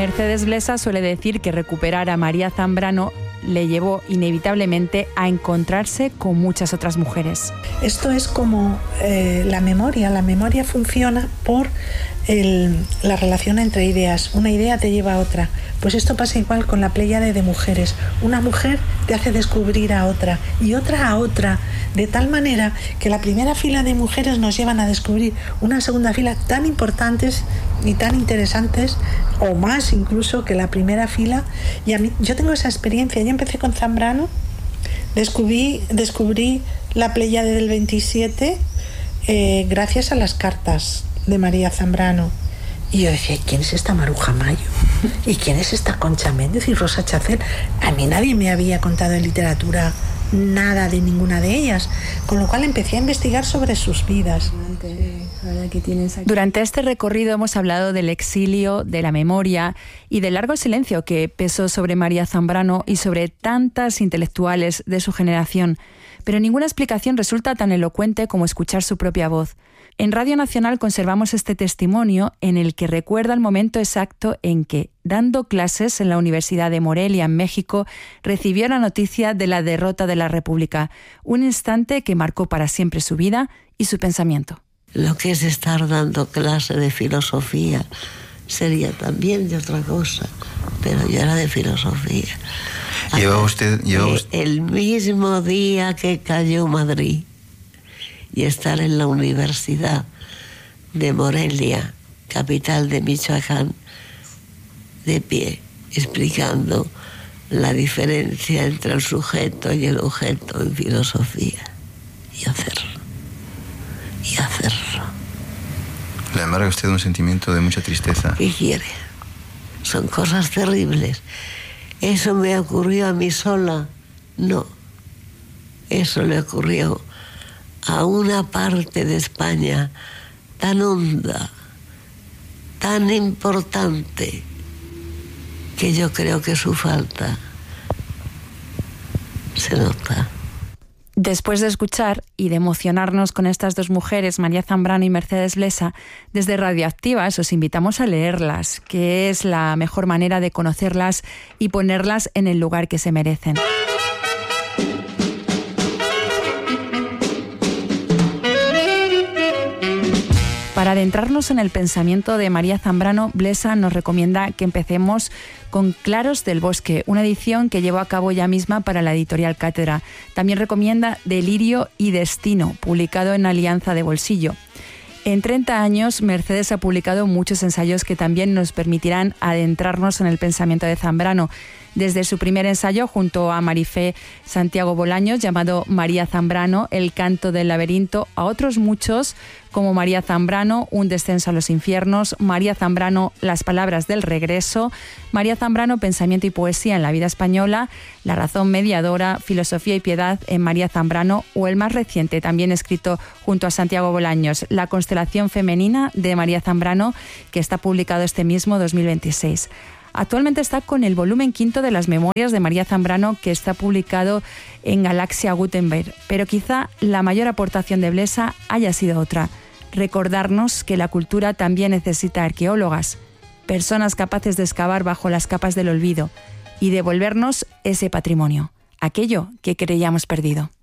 Mercedes Blesa suele decir que recuperar a María Zambrano le llevó inevitablemente a encontrarse con muchas otras mujeres. Esto es como la memoria funciona por la relación entre ideas. Una idea te lleva a otra. Pues esto pasa igual con la pléyade de mujeres. Una mujer te hace descubrir a otra y otra a otra, de tal manera que la primera fila de mujeres nos llevan a descubrir una segunda fila tan importantes y tan interesantes, o más incluso que la primera fila. Y a mí, yo tengo esa experiencia. Yo empecé con Zambrano, descubrí la pléyade del 27 gracias a las cartas de María Zambrano. Y yo decía, ¿quién es esta Maruja Mayo? ¿Y quién es esta Concha Méndez y Rosa Chacel? A mí nadie me había contado en literatura nada de ninguna de ellas, con lo cual empecé a investigar sobre sus vidas. Durante este recorrido hemos hablado del exilio, de la memoria y del largo silencio que pesó sobre María Zambrano y sobre tantas intelectuales de su generación, pero ninguna explicación resulta tan elocuente como escuchar su propia voz. En Radio Nacional conservamos este testimonio en el que recuerda el momento exacto en que, dando clases en la Universidad de Morelia, en México, recibió la noticia de la derrota de la República, un instante que marcó para siempre su vida y su pensamiento. Lo que es estar dando clase de filosofía sería también de otra cosa, pero yo era de filosofía. El mismo día que cayó Madrid, y estar en la Universidad de Morelia, capital de Michoacán, de pie, explicando la diferencia entre el sujeto y el objeto en filosofía. Y hacerlo. Le amarga a usted un sentimiento de mucha tristeza. ¿Qué quiere? Son cosas terribles. ¿Eso me ocurrió a mí sola? No. Eso le ocurrió a una parte de España tan honda, tan importante, que yo creo que su falta se nota. Después de escuchar y de emocionarnos con estas dos mujeres, María Zambrano y Mercedes Blesa, desde Radioactivas os invitamos a leerlas, que es la mejor manera de conocerlas y ponerlas en el lugar que se merecen. Para adentrarnos en el pensamiento de María Zambrano, Blesa nos recomienda que empecemos con Claros del Bosque, una edición que llevó a cabo ella misma para la editorial Cátedra. También recomienda Delirio y Destino, publicado en Alianza de Bolsillo. En 30 años, Mercedes ha publicado muchos ensayos que también nos permitirán adentrarnos en el pensamiento de Zambrano. Desde su primer ensayo junto a Marifé Santiago Bolaños, llamado María Zambrano, El canto del laberinto, a otros muchos como María Zambrano, Un descenso a los infiernos, María Zambrano, Las palabras del regreso, María Zambrano, Pensamiento y poesía en la vida española, La razón mediadora, Filosofía y piedad en María Zambrano, o el más reciente, también escrito junto a Santiago Bolaños, La constelación femenina de María Zambrano, que está publicado este mismo 2026. Actualmente está con el volumen 5 de las Memorias de María Zambrano, que está publicado en Galaxia Gutenberg. Pero quizá la mayor aportación de Blesa haya sido otra: recordarnos que la cultura también necesita arqueólogas, personas capaces de excavar bajo las capas del olvido y devolvernos ese patrimonio, aquello que creíamos perdido.